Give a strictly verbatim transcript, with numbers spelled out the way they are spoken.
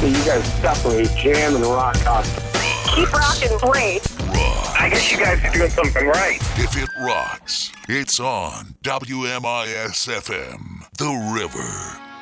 that you guys separate jam and rock constantly. Keep rocking, Blade. Rock. I guess you guys are doing something right. If it rocks, it's on W M I S F M, The River.